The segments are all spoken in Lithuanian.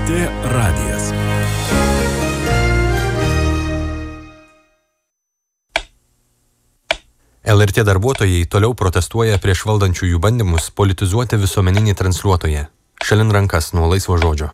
LRT radijas. LRT darbuotojai toliau protestuoja prieš valdančiųjų bandymus politizuoti visuomeninį transliuotoją. Šalin rankas nuo laisvo žodžio.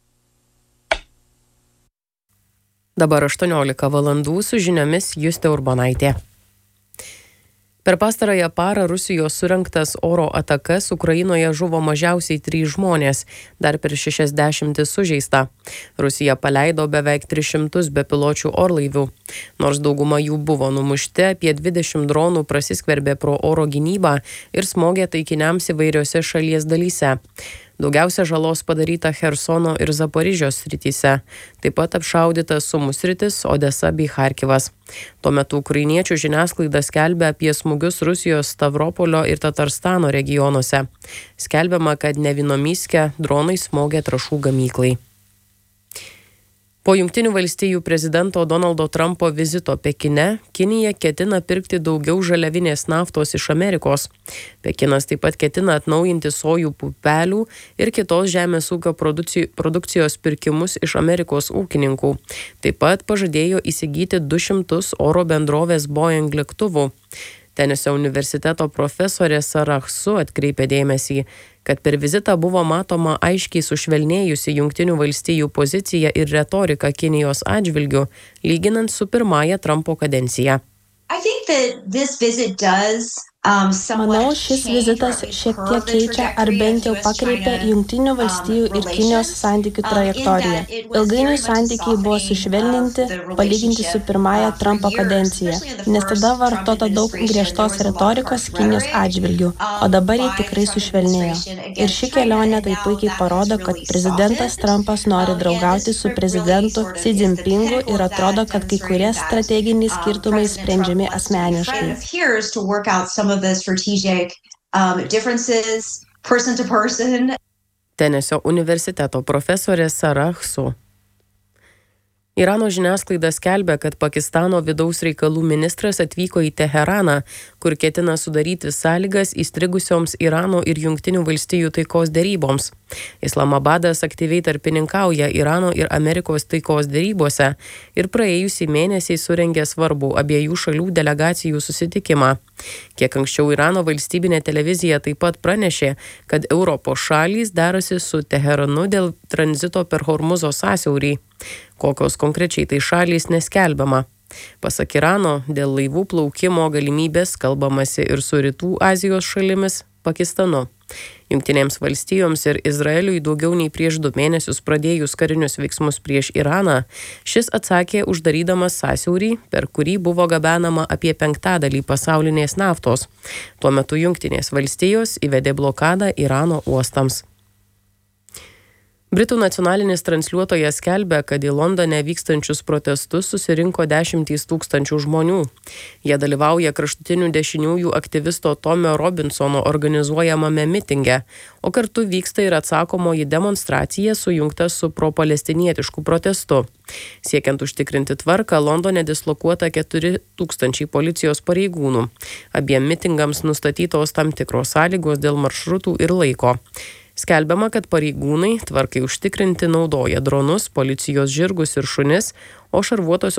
Dabar 18 valandų su žiniomis Justė Urbonaitė. Per pastarąją parą Rusijos surengtas oro atakas Ukrainoje žuvo mažiausiai 3 žmonės, dar per 60 sužeista. Rusija paleido beveik 300 bepiločių orlaivių. Nors dauguma jų buvo numušti, apie 20 dronų prasiskverbė pro oro gynybą ir smogė taikiniams įvairiose šalies dalyse. Daugiausia žalos padaryta Chersono ir Zaporižės srityse. Taip pat apšaudyta Sumų sritis, Odesa bei Charkivas. Tuo metu ukrainiečių žiniasklaida skelbia apie smūgius Rusijos Stavropolio ir Tatarstano regionuose. Skelbiama, kad Nevinomyske dronai smogė trąšų gamyklai. Po Jungtinių valstijų prezidento Donaldo Trumpo vizito Pekine, Kinija ketina pirkti daugiau žaliavinės naftos iš Amerikos. Pekinas taip pat ketina atnaujinti sojų pupelių ir kitos žemės ūkio produkcijos pirkimus iš Amerikos ūkininkų. Taip pat pažadėjo įsigyti 200 oro bendrovės Boeing lėktuvų. Tenesio universiteto profesorė Sarah Su atkreipė dėmesį, kad per vizitą buvo matoma aiškiai sušvelnėjusi Jungtinių valstijų pozicija ir retorika Kinijos atžvilgiu, lyginant su pirmąja Trumpo kadencija. Manau, šis vizitas šiek tiek keičia ar bent jau pakreipia Jungtinių valstijų ir Kinijos santykių trajektoriją. Ilgainiui santykiai buvo sušvelninti, palyginti su pirmąja Trumpo kadencija, nes tada vartota daug griežtos retorikos Kinijos atžvilgių, o dabar jie tikrai sušvelnėjo. Ir ši kelionė tai puikiai parodo, kad prezidentas Trumpas nori draugauti su prezidentu Xi Jinpingu ir atrodo, kad kai kurie strateginiai skirtumai sprendžiami asmeniškai. Tenesio universiteto profesorė Sarah Su. Irano žiniasklaida skelbia, kad Pakistano vidaus reikalų ministras atvyko į Teheraną, kur ketina sudaryti sąlygas įstrigusioms Irano ir Jungtinių valstijų taikos deryboms. Islamabadas aktyviai tarpininkauja Irano ir Amerikos taikos derybose ir praėjusį mėnesį surengė svarbų abiejų šalių delegacijų susitikimą. Kiek anksčiau Irano valstybinė televizija taip pat pranešė, kad Europos šalys derasi su Teheranu dėl tranzito per Hormuzo sąsiaurį. Kokios konkrečiai tai šalys neskelbiama. Pasak Irano, dėl laivų plaukimo galimybės kalbamasi ir su Rytų Azijos šalimis, Pakistanu. Jungtinėms valstijoms ir Izraeliui daugiau nei prieš 2 mėnesius pradėjus karinius veiksmus prieš Iraną, šis atsakė uždarydamas sąsiaurį, per kurį buvo gabenama apie 1/5 pasaulinės naftos. Tuo metu Jungtinės valstijos įvedė blokadą Irano uostams. Britų nacionalinis transliuotojas skelbia, kad į Londone vykstančius protestus susirinko 10 000 žmonių. Jie dalyvauja kraštutinių dešiniųjų aktyvisto Tomio Robinsono organizuojamame mitinge, o kartu vyksta ir atsakomoji demonstracija sujungta su propalestinietišku protestu. Siekiant užtikrinti tvarką, Londone dislokuota 4 000 policijos pareigūnų. Abiem mitingams nustatytos tam tikros sąlygos dėl maršrutų ir laiko. Skelbiama, kad pareigūnai tvarkai užtikrinti naudoja dronus, policijos žirgus ir šunis, o šarvuotosios